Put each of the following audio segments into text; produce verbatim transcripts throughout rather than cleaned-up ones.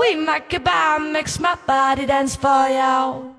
my goodbye makes my body dance for you.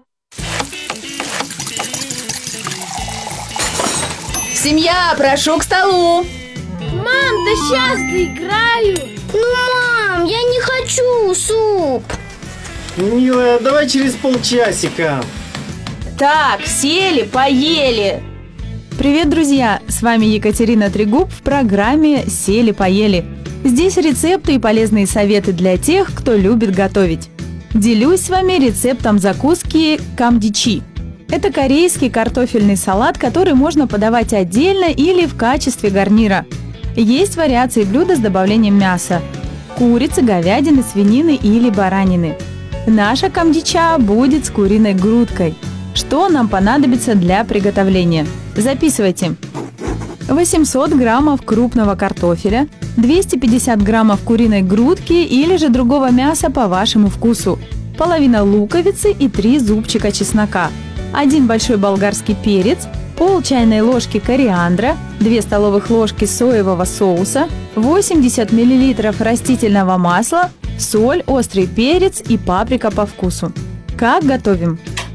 Семья, прошу к столу. Мам, да сейчас доиграю. Ну, мам, я не хочу суп. Милая, давай через полчасика. Так, сели, поели. Привет, друзья! С вами Екатерина Трегуб в программе «Сели-поели». Здесь рецепты и полезные советы для тех, кто любит готовить. Делюсь с вами рецептом закуски камдичи. Это корейский картофельный салат, который можно подавать отдельно или в качестве гарнира. Есть вариации блюда с добавлением мяса – курицы, говядины, свинины или баранины. Наша камдича будет с куриной грудкой. Что нам понадобится для приготовления? Записывайте. восемьсот граммов крупного картофеля, двести пятьдесят граммов куриной грудки или же другого мяса по вашему вкусу, половина луковицы и три зубчика чеснока, один большой болгарский перец, пол чайной ложки кориандра, две столовых ложки соевого соуса, восемьдесят миллилитров растительного масла, соль, острый перец и паприка по вкусу. Как готовим?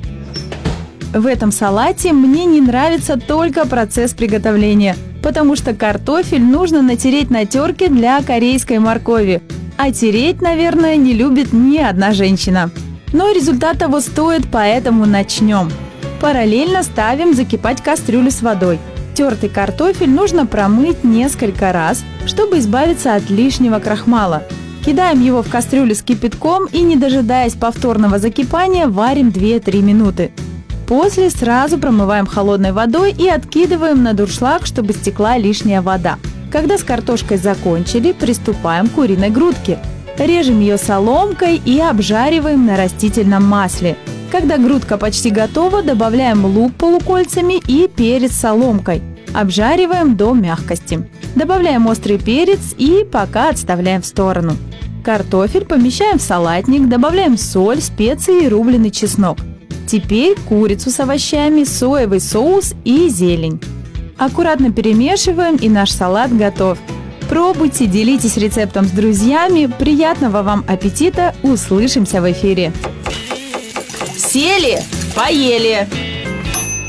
В этом салате мне не нравится только процесс приготовления, потому что картофель нужно натереть на терке для корейской моркови, а тереть, наверное, не любит ни одна женщина. Но результат того стоит, поэтому начнем. Параллельно ставим закипать кастрюлю с водой. Тертый картофель нужно промыть несколько раз, чтобы избавиться от лишнего крахмала. Кидаем его в кастрюлю с кипятком и, не дожидаясь повторного закипания, варим две-три минуты. После сразу промываем холодной водой и откидываем на дуршлаг, чтобы стекла лишняя вода. Когда с картошкой закончили, приступаем к куриной грудке. Режем ее соломкой и обжариваем на растительном масле. Когда грудка почти готова, добавляем лук полукольцами и перец соломкой. Обжариваем до мягкости. Добавляем острый перец и пока отставляем в сторону. Картофель помещаем в салатник, добавляем соль, специи и рубленый чеснок. Теперь курицу с овощами, соевый соус и зелень. Аккуратно перемешиваем, и наш салат готов. Пробуйте, делитесь рецептом с друзьями. Приятного вам аппетита! Услышимся в эфире! Сели, поели.